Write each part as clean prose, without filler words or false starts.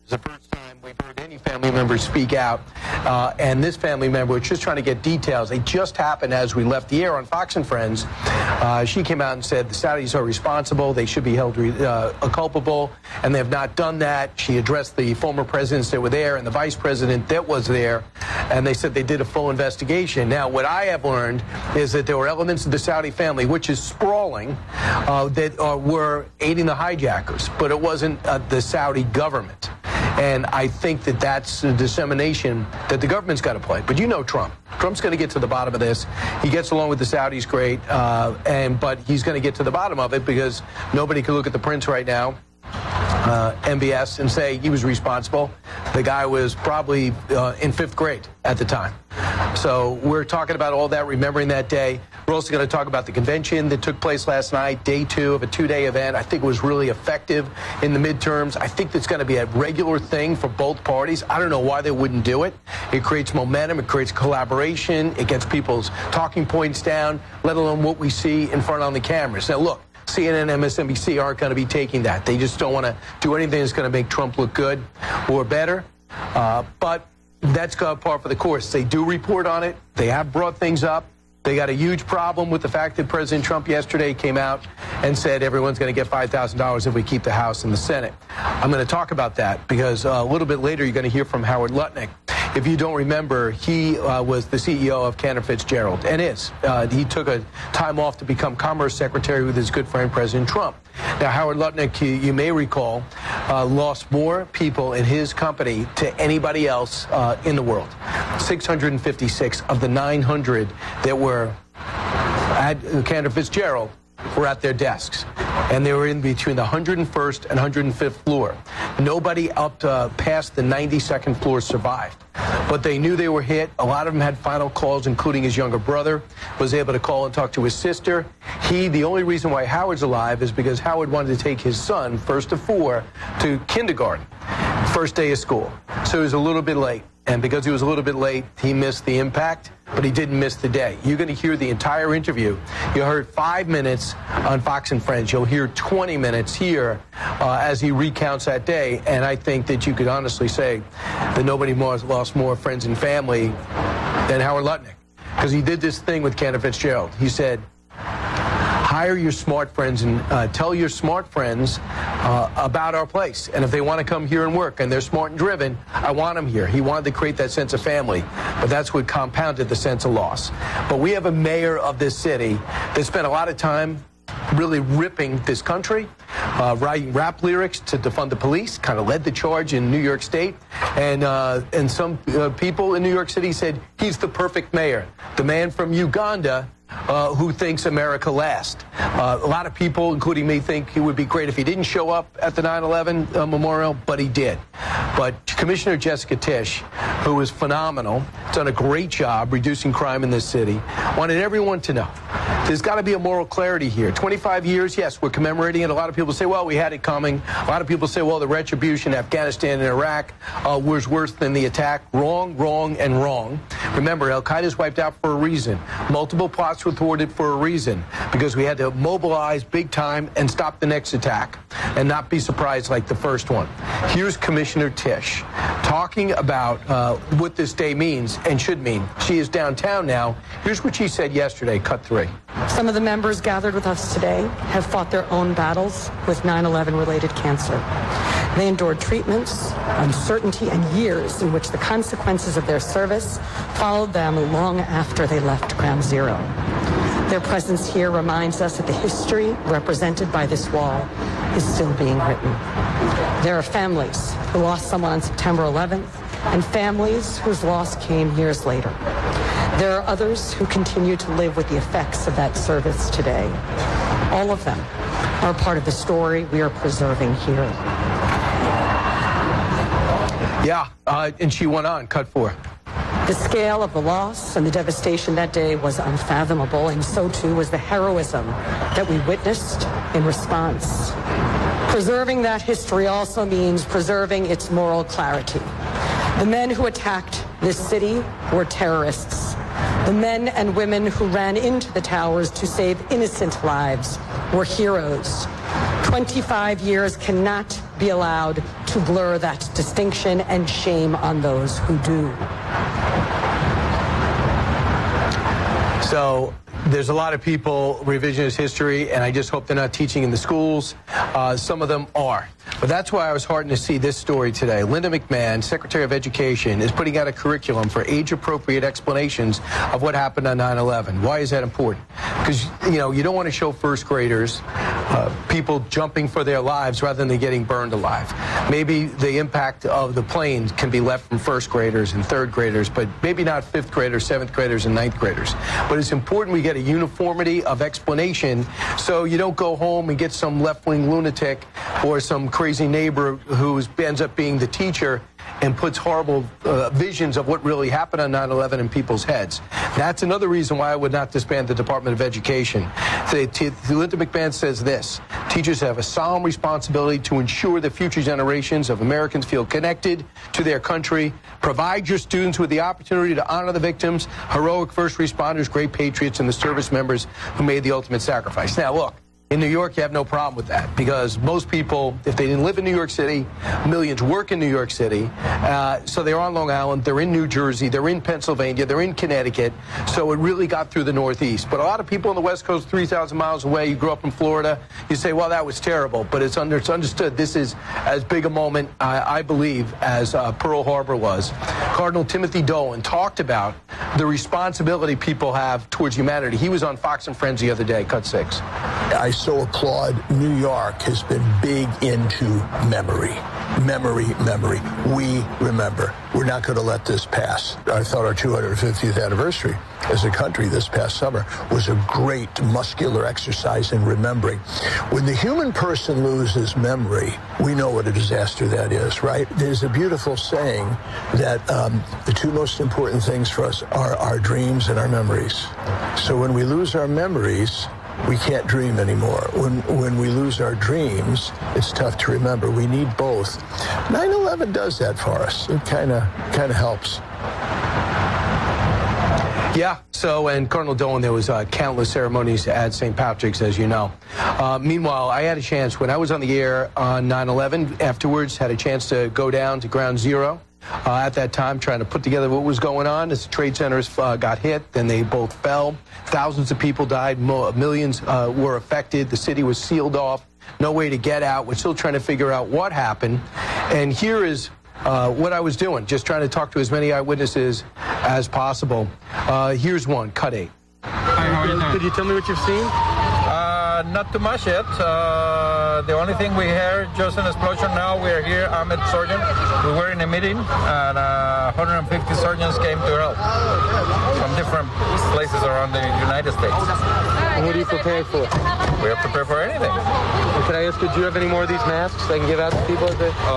It's the first time we've heard any family member speak out. And this family member was just trying to get details. It just happened as we left the air on Fox and Friends. She came out and said the Saudis are responsible. They should be held culpable, and they have not done that. She addressed the former presidents that were there and the vice president that was there, and they said they did a full investigation. Now, what I have learned is that there were elements of the Saudi family, which is sprawling, that were aiding the hijackers, but it wasn't the Saudi government. And I think that that's a dissemination that the government's got to play. But you know Trump. Trump's going to get to the bottom of this. He gets along with the Saudis great, but he's going to get to the bottom of it because nobody can look at the prince right now, MBS, and say he was responsible. The guy was probably in fifth grade at the time. So we're talking about all that, remembering that day. We're also going to talk about the convention that took place last night, day 2 of a 2-day event. I think it was really effective in the midterms. I think that's going to be a regular thing for both parties. I don't know why they wouldn't do it. It creates momentum. It creates collaboration. It gets people's talking points down, let alone what we see in front on the cameras. Now, look, CNN and MSNBC aren't going to be taking that. They just don't want to do anything that's going to make Trump look good or better. But that's par for the course. They do report on it. They have brought things up. They got a huge problem with the fact that President Trump yesterday came out and said everyone's going to get $5,000 if we keep the House and the Senate. I'm going to talk about that because a little bit later you're going to hear from Howard Lutnick. If you don't remember, he was the CEO of Cantor Fitzgerald and is. He took a time off to become Commerce Secretary with his good friend President Trump. Now, Howard Lutnick, you may recall, lost more people in his company to anybody else in the world. 656 of the 900 that were at Cantor Fitzgerald were at their desks. And they were in between the 101st and 105th floor. Nobody up past the 92nd floor survived. But they knew they were hit. A lot of them had final calls, including his younger brother, was able to call and talk to his sister. The only reason why Howard's alive is because Howard wanted to take his son, first of 4, to kindergarten, first day of school. So he was a little bit late. And because he was a little bit late, he missed the impact, but he didn't miss the day. You're going to hear the entire interview. You heard 5 minutes on Fox and Friends. You'll hear 20 minutes here as he recounts that day. And I think that you could honestly say that nobody lost more friends and family than Howard Lutnick. Because he did this thing with Cantor Fitzgerald. He said, hire your smart friends and tell your smart friends about our place. And if they want to come here and work and they're smart and driven, I want them here. He wanted to create that sense of family. But that's what compounded the sense of loss. But we have a mayor of this city that spent a lot of time really ripping this country, writing rap lyrics to defund the police, kind of led the charge in New York State. And some people in New York City said he's the perfect mayor. The man from Uganda who thinks America last. A lot of people, including me, think it would be great if he didn't show up at the 9/11 memorial, but he did. But Commissioner Jessica Tisch, who was phenomenal, done a great job reducing crime in this city, wanted everyone to know there's got to be a moral clarity here. 25 years, yes, we're commemorating it. A lot of people say, well, we had it coming. A lot of people say, well, the retribution in Afghanistan and Iraq was worse than the attack. Wrong, wrong, and wrong. Remember, Al-Qaeda's wiped out for a reason. Multiple plots were thwarted for a reason, because we had to mobilize big time and stop the next attack and not be surprised like the first one. Here's Commissioner Tisch talking about what this day means and should mean. She is downtown now. Here's what she said yesterday, cut 3. Some of the members gathered with us today have fought their own battles with 9/11-related cancer. They endured treatments, uncertainty, and years in which the consequences of their service followed them long after they left Ground Zero. Their presence here reminds us that the history represented by this wall is still being written. There are families who lost someone on September 11th and families whose loss came years later. There are others who continue to live with the effects of that service today. All of them are part of the story we are preserving here. Yeah, and she went on, cut 4. The scale of the loss and the devastation that day was unfathomable, and so too was the heroism that we witnessed in response. Preserving that history also means preserving its moral clarity. The men who attacked this city were terrorists. The men and women who ran into the towers to save innocent lives were heroes. 25 years cannot be allowed to to blur that distinction, and shame on those who do. So there's a lot of people revisionist history, and I just hope they're not teaching in the schools. Some of them are. But that's why I was heartened to see this story today. Linda McMahon, Secretary of Education, is putting out a curriculum for age-appropriate explanations of what happened on 9/11. Why is that important? Because, you know, you don't want to show first graders people jumping for their lives rather than getting burned alive. Maybe the impact of the plane can be left from first graders and third graders, but maybe not fifth graders, seventh graders, and ninth graders. But it's important we get a uniformity of explanation so you don't go home and get some left-wing lunatic or some crazy neighbor who ends up being the teacher and puts horrible visions of what really happened on 9/11 in people's heads. That's another reason why I would not disband the Department of Education. Linda McMahon says this: teachers have a solemn responsibility to ensure that future generations of Americans feel connected to their country. Provide your students with the opportunity to honor the victims, heroic first responders, great patriots, and the service members who made the ultimate sacrifice. Now, look. In New York, you have no problem with that because most people, if they didn't live in New York City, millions work in New York City. So they're on Long Island, they're in New Jersey, they're in Pennsylvania, they're in Connecticut. So it really got through the Northeast. But a lot of people on the West Coast, 3,000 miles away, you grew up in Florida, you say, well, that was terrible. But it's understood this is as big a moment, I believe, as Pearl Harbor was. Cardinal Timothy Dolan talked about the responsibility people have towards humanity. He was on Fox and Friends the other day, Cut 6. I so applaud. New York has been big into memory. Memory. We remember. We're not going to let this pass. I thought our 250th anniversary as a country this past summer was a great muscular exercise in remembering. When the human person loses memory, we know what a disaster that is, right? There's a beautiful saying that the two most important things for us are our dreams and our memories. So when we lose our memories, we can't dream anymore. When we lose our dreams, it's tough to remember. We need both. 9/11 does that for us. It kind of helps. Yeah, so, and Cardinal Dolan, there was countless ceremonies at St. Patrick's, as you know. Meanwhile, I had a chance, when I was on the air on 9/11, afterwards, had a chance to go down to Ground Zero. At that time, trying to put together what was going on as the trade centers got hit, then they both fell. Thousands of people died, millions were affected. The city was sealed off, no way to get out. We're still trying to figure out what happened. And here is what I was doing, just trying to talk to as many eyewitnesses as possible. Here's one, Cut 8. Hi, how are you doing? Could you tell me what you've seen? Not too much yet. The only thing we heard, just an explosion now. We're here, Ahmed Surgeon. We were in a meeting, and 150 surgeons came to help from different places around the United States. And what are you prepared for? We are prepared for anything. Can I ask you, do you have any more of these masks I can give out to people?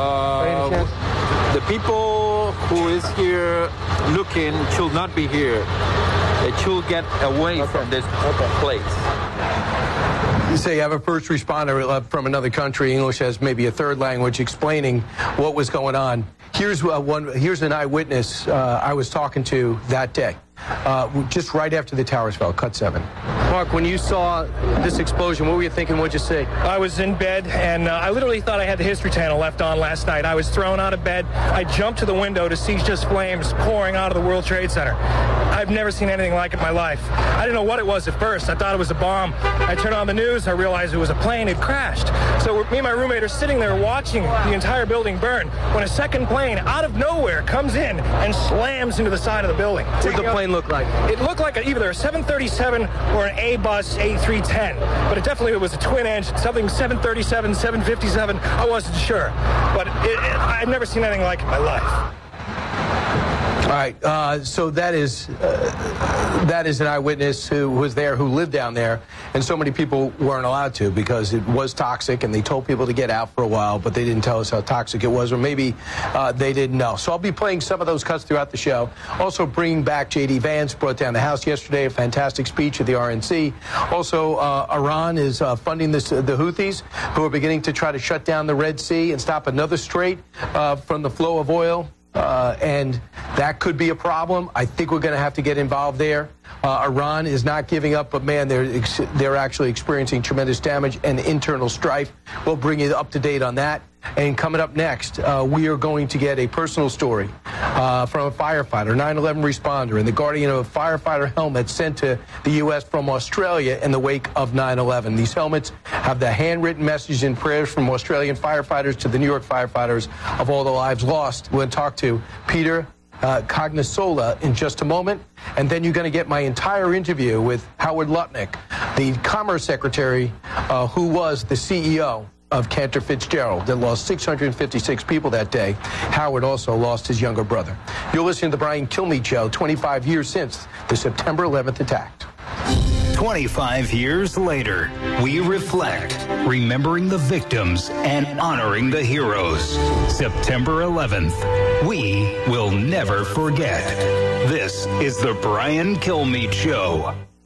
The people who is here looking should not be here. They should get away from this place. You say you have a first responder from another country, English as maybe a third language, explaining what was going on. Here's an eyewitness I was talking to that day, just right after the towers fell, Cut 7. Mark, when you saw this explosion, what were you thinking? What'd you see? I was in bed, and I literally thought I had the History Channel left on last night. I was thrown out of bed. I jumped to the window to see just flames pouring out of the World Trade Center. I've never seen anything like it in my life. I didn't know what it was at first. I thought it was a bomb. I turned on the news. I realized it was a plane. It crashed. So me and my roommate are sitting there watching the entire building burn when a second plane out of nowhere comes in and slams into the side of the building. What did the plane look like? It looked like either a 737 or an A-bus A310, but it definitely was a twin engine, something 737, 757. I wasn't sure, but I've never seen anything like it in my life. All right, so that is an eyewitness who was there, who lived down there, and so many people weren't allowed to because it was toxic, and they told people to get out for a while, but they didn't tell us how toxic it was, or maybe they didn't know. So I'll be playing some of those cuts throughout the show. Also bringing back J.D. Vance, brought down the House yesterday, a fantastic speech at the RNC. Also, Iran is funding the Houthis, who are beginning to try to shut down the Red Sea and stop another strait from the flow of oil. And That could be a problem. I think we're going to have to get involved there. Iran is not giving up, but, man, they're actually experiencing tremendous damage and internal strife. We'll bring you up to date on that. And coming up next, we are going to get a personal story from a firefighter, 9/11 responder, and the guardian of a firefighter helmet sent to the U.S. from Australia in the wake of 9/11. These helmets have the handwritten messages and prayers from Australian firefighters to the New York firefighters of all the lives lost. We'll talk to Peter Cognasola in just a moment, and then you're going to get my entire interview with Howard Lutnick, the Commerce Secretary who was the CEO of Cantor Fitzgerald that lost 656 people that day. Howard also lost his younger brother. You're listening to the Brian Kilmeade Show, 25 years since the September 11th attack. 25 years later, we reflect, remembering the victims and honoring the heroes. September 11th, we will never forget. This is the Brian Kilmeade Show.